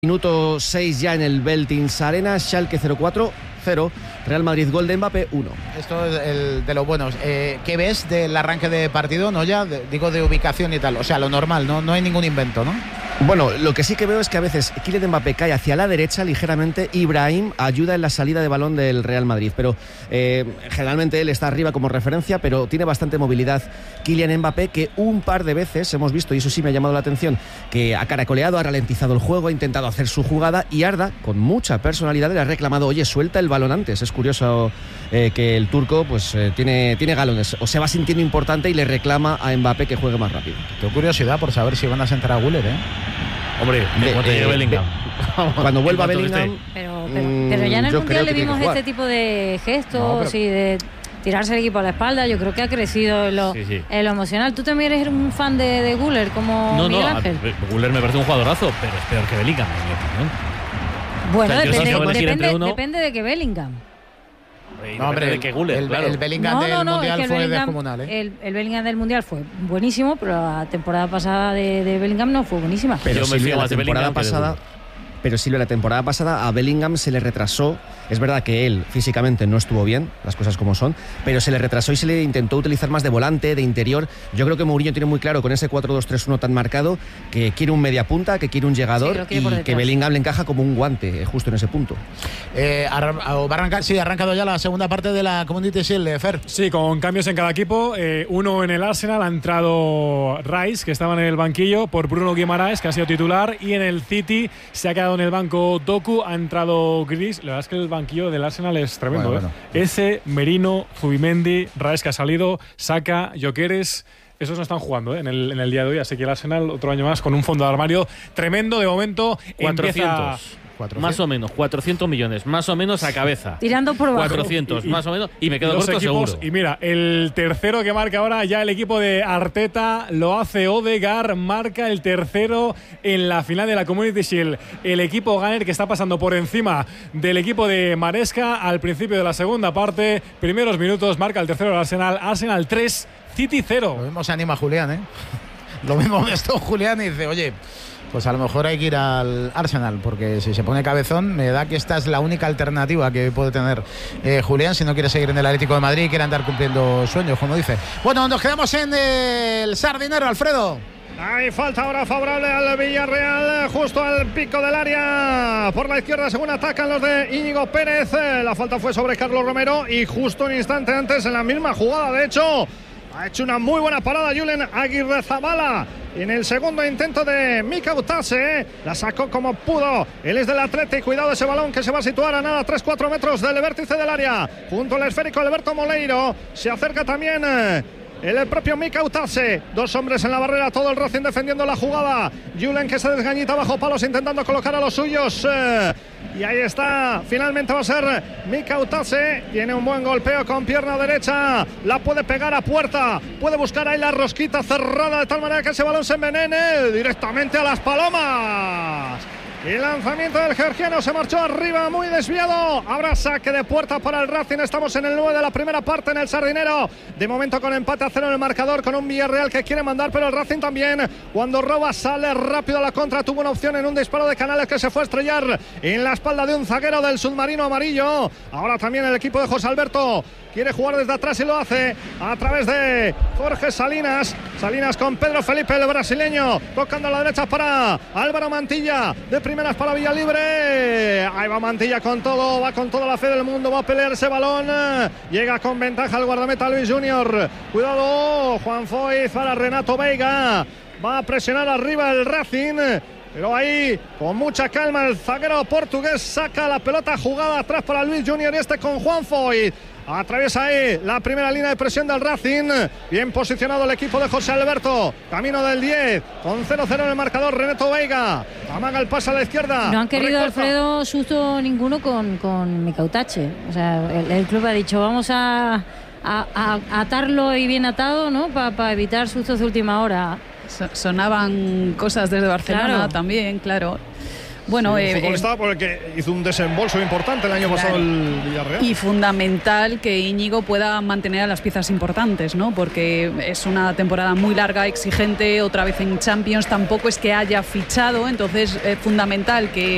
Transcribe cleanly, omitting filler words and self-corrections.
Minuto 6 ya en el Veltins Arena. Schalke 0-4-0, Real Madrid gol de Mbappé 1. Esto es el de los buenos. ¿Qué ves del arranque de partido? No, ya digo de ubicación y tal. O sea, lo normal, no hay ningún invento, ¿no? Bueno, lo que sí que veo es que a veces Kylian Mbappé cae hacia la derecha ligeramente y Brahim ayuda en la salida de balón del Real Madrid, pero generalmente él está arriba como referencia, pero tiene bastante movilidad Kylian Mbappé, que un par de veces hemos visto, y eso sí me ha llamado la atención, que ha caracoleado, ha ralentizado el juego, ha intentado hacer su jugada, y Arda, con mucha personalidad, le ha reclamado: oye, suelta el balón antes. Es curioso que el turco pues tiene galones, o se va sintiendo importante y le reclama a Mbappé que juegue más rápido. Tengo curiosidad por saber si van a sentar a Güler, Hombre, Bellingham. Cuando vuelva Bellingham. Pero ya en el Mundial le vimos este tipo de gestos y de tirarse el equipo a la espalda. Yo creo que ha crecido en lo emocional. ¿Tú también eres un fan de Güler como Miguel Ángel? Güler me parece un jugadorazo, pero es peor que Bellingham, en mi opinión. Bueno, depende de que Bellingham. No, hombre, de que Güler, claro. El Bellingham del Mundial fue descomunal, El Bellingham del Mundial fue buenísimo, pero la temporada pasada de Bellingham no fue buenísima. Pero Silvia, la temporada pasada a Bellingham se le retrasó. Es verdad que él físicamente no estuvo bien, las cosas como son, pero se le retrasó y se le intentó utilizar más de volante, de interior. Yo creo que Mourinho tiene muy claro con ese 4-2-3-1 tan marcado que quiere un mediapunta, que quiere un llegador, y que Bellingham le encaja como un guante justo en ese punto. Ha arrancado ya la segunda parte de la Community Shield, Fer. Sí, con cambios en cada equipo. Uno en el Arsenal, ha entrado Rice, que estaba en el banquillo, por Bruno Guimaraes, que ha sido titular, y en el City se ha quedado en el banco Doku, ha entrado Grealish. La verdad es que el banquillo del Arsenal es tremendo. Bueno. Ese, Merino, Zubimendi, Rice, que ha salido, Saka, Gyökeres. Esos no están jugando en el día de hoy, así que el Arsenal otro año más con un fondo de armario tremendo. De momento 400. Más o menos, 400 millones, más o menos a cabeza. Tirando por bajo. 400, más o menos, y me quedo corto seguro. Y mira, el tercero que marca ahora ya el equipo de Arteta lo hace Odegaard, marca el tercero en la final de la Community Shield. El equipo Gunner, que está pasando por encima del equipo de Maresca al principio de la segunda parte. Primeros minutos, marca el tercero del Arsenal. Arsenal 3, City 0. Lo mismo se anima Julián, Lo mismo esto Julián y dice: oye, pues a lo mejor hay que ir al Arsenal, porque si se pone cabezón, me da que esta es la única alternativa que puede tener Julián si no quiere seguir en el Atlético de Madrid y quiere andar cumpliendo sueños, como dice. Bueno, nos quedamos en el Sardinero, Alfredo. Hay falta ahora favorable al Villarreal, justo al pico del área. Por la izquierda, según atacan los de Íñigo Pérez. La falta fue sobre Carlos Romero y justo un instante antes, en la misma jugada, de hecho, ha hecho una muy buena parada Julen Aguirrezabala en el segundo intento de Mika Utase. La sacó como pudo. Él es del Atleti. Cuidado ese balón que se va a situar a nada 3-4 metros del vértice del área. Junto al esférico Alberto Moleiro. Se acerca también el propio Mika Utase. Dos hombres en la barrera. Todo el Racing defendiendo la jugada. Julen, que se desgañita bajo palos intentando colocar a los suyos. Y ahí está, finalmente va a ser Mika Utase. Tiene un buen golpeo con pierna derecha. La puede pegar a puerta. Puede buscar ahí la rosquita cerrada de tal manera que ese balón se envenene directamente a las palomas. El lanzamiento del georgiano se marchó arriba, muy desviado. Habrá saque de puerta para el Racing. Estamos en el 9 de la primera parte en el Sardinero. De momento con empate a 0 en el marcador, con un Villarreal que quiere mandar, pero el Racing también. Cuando roba, sale rápido a la contra. Tuvo una opción en un disparo de Canales que se fue a estrellar en la espalda de un zaguero del submarino amarillo. Ahora también el equipo de José Alberto quiere jugar desde atrás y lo hace a través de Jorge Salinas. Salinas con Pedro Felipe, el brasileño, tocando a la derecha para Álvaro Mantilla. De primeras para Villalibre. Ahí va Mantilla con todo, va con toda la fe del mundo, va a pelear ese balón. Llega con ventaja el guardameta Luis Junior. Cuidado, Juan Foyz para Renato Veiga. Va a presionar arriba el Racing. Pero ahí, con mucha calma, el zaguero portugués saca la pelota jugada atrás para Luis Junior, y con Juan Foyt. Atraviesa ahí la primera línea de presión del Racing. Bien posicionado el equipo de José Alberto. Camino del 10. Con 0-0 en el marcador. Renato Veiga amaga el pase a la izquierda. No han querido, Alfredo, susto ninguno con Mika Utase. O sea, el club ha dicho: vamos a atarlo y bien atado, ¿no? Para evitar sustos de última hora. Sonaban cosas desde Barcelona también, claro. Bueno, sí, un futbolista por el que hizo un desembolso importante el año pasado el Villarreal. Y fundamental que Íñigo pueda mantener a las piezas importantes, ¿no? Porque es una temporada muy larga, exigente, otra vez en Champions, tampoco es que haya fichado, entonces es fundamental que